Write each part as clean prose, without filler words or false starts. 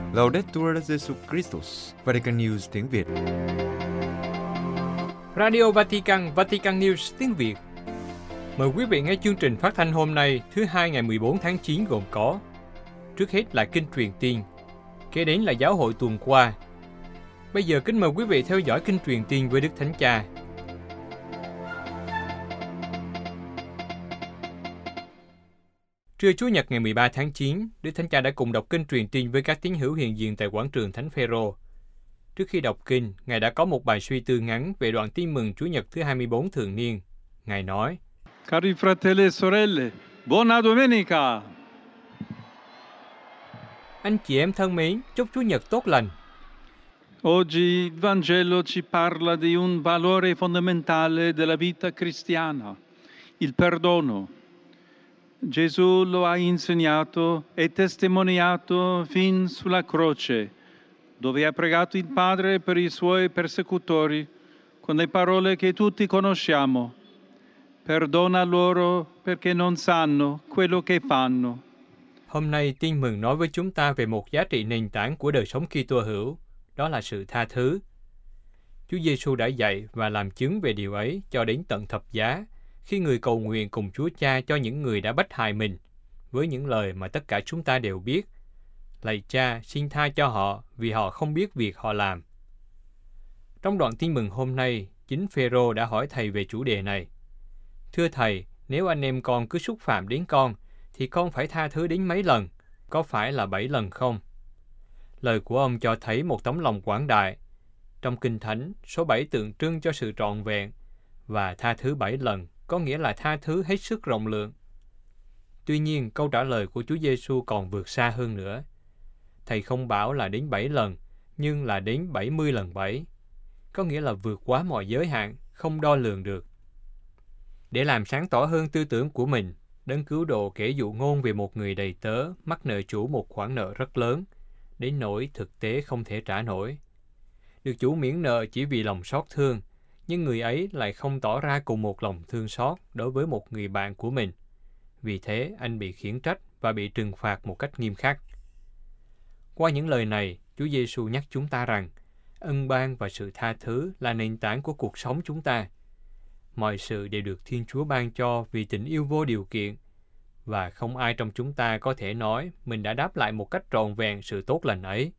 Laudetur Jesus Christus, Vatican News tiếng Việt. Radio Vatican, Vatican News tiếng Việt. Mời quý vị nghe chương trình phát thanh hôm nay, thứ Hai ngày 14 tháng 9 gồm có: trước hết là kinh truyền tiên, kế đến là giáo hội tuần qua. Bây giờ kính mời quý vị theo dõi kinh truyền tiên với Đức Thánh Cha. Trưa Chủ nhật ngày 13 tháng 9, Đức Thánh Cha đã cùng đọc kinh truyền tin với các tín hữu hiện diện tại quảng trường Thánh Phêrô. Trước khi đọc kinh, Ngài đã có một bài suy tư ngắn về đoạn tin mừng Chủ nhật thứ 24 thường niên. Ngài nói: Cari fratelli e sorelle, buona domenica! Anh chị em thân mến, chúc Chủ nhật tốt lành. Oggi il Vangelo ci parla di un valore fondamentale della vita cristiana, il perdono. Gesù lo ha insegnato e testimoniato fin sulla croce, dove ha pregato il Padre per i suoi persecutori con le parole che tutti conosciamo. Perdona loro perché non sanno quello che fanno. Hôm nay tin mừng nói với chúng ta về một giá trị nền tảng của đời sống Kitô hữu, đó là sự tha thứ. Chúa Giêsu đã dạy và làm chứng về điều ấy cho đến tận thập giá, khi người cầu nguyện cùng Chúa Cha cho những người đã bách hại mình, với những lời mà tất cả chúng ta đều biết: lạy Cha, xin tha cho họ vì họ không biết việc họ làm. Trong đoạn tin mừng hôm nay, chính Phêrô đã hỏi Thầy về chủ đề này. Thưa Thầy, nếu anh em con cứ xúc phạm đến con, thì con phải tha thứ đến mấy lần? Có phải là 7 lần không? Lời của ông cho thấy một tấm lòng quảng đại. Trong Kinh Thánh, số 7 tượng trưng cho sự trọn vẹn, và tha thứ 7 lần có nghĩa là tha thứ hết sức rộng lượng. Tuy nhiên, câu trả lời của Chúa Giêsu còn vượt xa hơn nữa. Thầy không bảo là đến 7 lần, nhưng là đến 70 lần 7. Có nghĩa là vượt quá mọi giới hạn, không đo lường được. Để làm sáng tỏ hơn tư tưởng của mình, Đấng Cứu Độ kể dụ ngôn về một người đầy tớ mắc nợ chủ một khoản nợ rất lớn, đến nỗi thực tế không thể trả nổi. Được chủ miễn nợ chỉ vì lòng xót thương, nhưng người ấy lại không tỏ ra cùng một lòng thương xót đối với một người bạn của mình. Vì thế, anh bị khiển trách và bị trừng phạt một cách nghiêm khắc. Qua những lời này, Chúa Giêsu nhắc chúng ta rằng ân ban và sự tha thứ là nền tảng của cuộc sống chúng ta. Mọi sự đều được Thiên Chúa ban cho vì tình yêu vô điều kiện, và không ai trong chúng ta có thể nói mình đã đáp lại một cách trọn vẹn sự tốt lành ấy.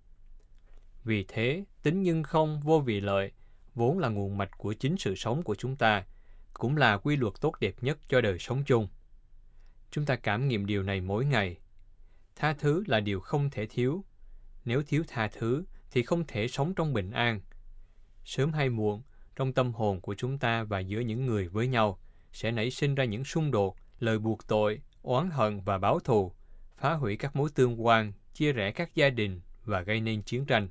Vì thế, tính nhưng không vô vì lợi, vốn là nguồn mạch của chính sự sống của chúng ta, cũng là quy luật tốt đẹp nhất cho đời sống chung. Chúng ta cảm nghiệm điều này mỗi ngày. Tha thứ là điều không thể thiếu. Nếu thiếu tha thứ thì không thể sống trong bình an. Sớm hay muộn, trong tâm hồn của chúng ta và giữa những người với nhau sẽ nảy sinh ra những xung đột, lời buộc tội, oán hận và báo thù, phá hủy các mối tương quan, chia rẽ các gia đình và gây nên chiến tranh.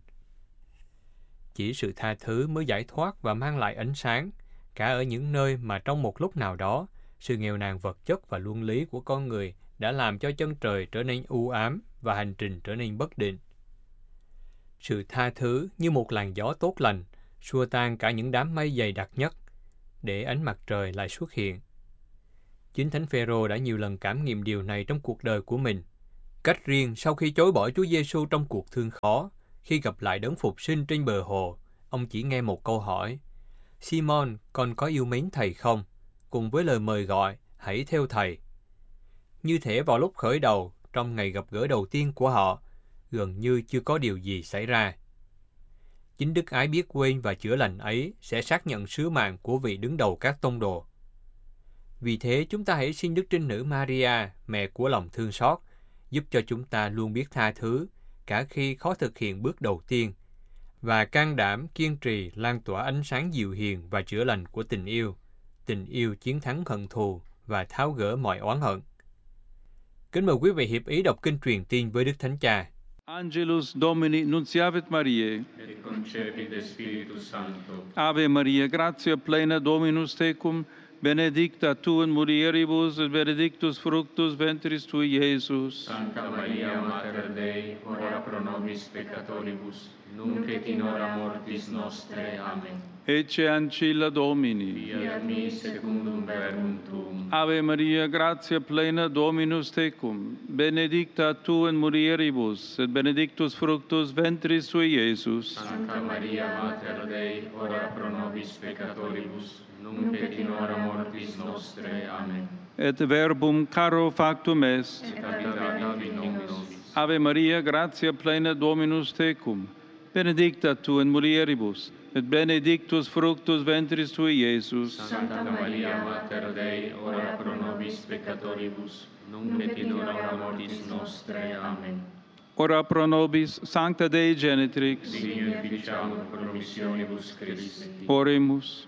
Chỉ sự tha thứ mới giải thoát và mang lại ánh sáng, cả ở những nơi mà trong một lúc nào đó, sự nghèo nàn vật chất và luân lý của con người đã làm cho chân trời trở nên u ám và hành trình trở nên bất định. Sự tha thứ như một làn gió tốt lành, xua tan cả những đám mây dày đặc nhất, để ánh mặt trời lại xuất hiện. Chính Thánh Phêrô đã nhiều lần cảm nghiệm điều này trong cuộc đời của mình. Cách riêng sau khi chối bỏ Chúa Giêsu trong cuộc thương khó, khi gặp lại Đấng Phục Sinh trên bờ hồ, ông chỉ nghe một câu hỏi: Simon, con có yêu mến Thầy không? Cùng với lời mời gọi, hãy theo Thầy. Như thể vào lúc khởi đầu, trong ngày gặp gỡ đầu tiên của họ, gần như chưa có điều gì xảy ra. Chính đức ái biết quên và chữa lành ấy sẽ xác nhận sứ mạng của vị đứng đầu các tông đồ. Vì thế, chúng ta hãy xin Đức Trinh Nữ Maria, mẹ của lòng thương xót, giúp cho chúng ta luôn biết tha thứ, cả khi khó thực hiện bước đầu tiên, và can đảm kiên trì lan tỏa ánh sáng dịu hiền và chữa lành của tình yêu chiến thắng hận thù và tháo gỡ mọi oán hận. Kính mời quý vị hiệp ý đọc kinh truyền tiên với Đức Thánh Cha. Angelus Domini nunciavit Mariae, et concepit de Spiritus Sancto. Ave Maria, gratia plena Dominus tecum, benedicta tu in mulieribus et benedictus fructus ventris tui, Iesus. Sancta Maria, Mater Dei, ora pro nobis peccatoribus, nunc et in hora mortis nostre. Amen. ecce ancilla Domini. Fiat mi secundum verbum tuum. Ave Maria, gratia plena, Dominus tecum, benedicta tu in mulieribus, et benedictus fructus ventris tui, Iesus. Sancta Maria, Mater Dei, ora pro nobis peccatoribus, nunc et in hora mortis nostrae. Amen. Et verbum caro factum est. Et habitavit in nobis. Ave Maria, gratia plena, Dominus tecum, benedicta tu in mulieribus, et benedictus fructus ventris tui, Iesus. Sancta Maria, Mater Dei, ora pro nobis peccatoribus, nunc et in hora mortis nostrae. Amen. Ora pro nobis, Sancta Dei Genitrix. Digne ficiamur promissionibus Christi. Oremus.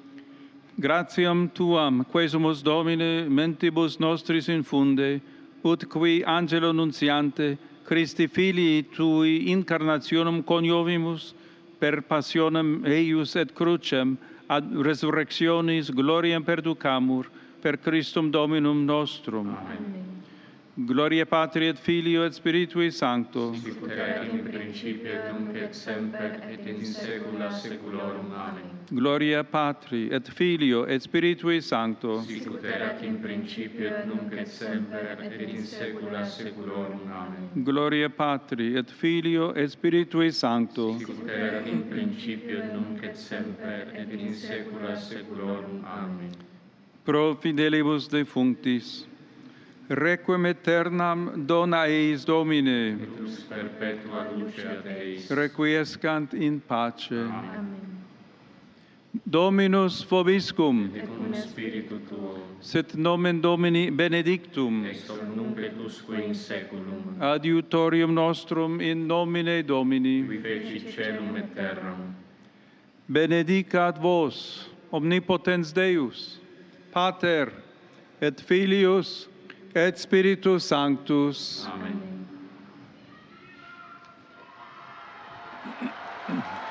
Gratiam tuam, quesumus Domine, mentibus nostris infunde, ut qui angelo nuntiante, Christi filii tui incarnationem coniovimus, per passionem eius et crucem, ad resurrectionis gloriam perducamur, per Christum Dominum nostrum. Amen. Gloria Patri et Filio et Spiritui Sancto. Sicut erat in principio et nunc et semper et in saecula saeculorum. Amen. Gloria Patri et Filio et Spiritui Sancto. Sicut erat in principio et nunc et semper et in saecula saeculorum. Amen. Gloria Patri et Filio et Spiritui Sancto. Sicut erat in principio et nunc et semper et in saecula saeculorum. Amen. Pro fidelibus defunctis, requiem aeternam dona eis Domine, Et us perpetua luceat eis. requiescant in pace. Amen. Dominus vobiscum, Et cum spiritu tuo, sit nomen Domini benedictum, ex hoc nunc et usque in saeculum, adiutorium nostrum in nomine Domini. qui fecit caelum et terram. Benedicat vos, omnipotens Deus, Pater et Filius et Spiritus Sanctus. Amen.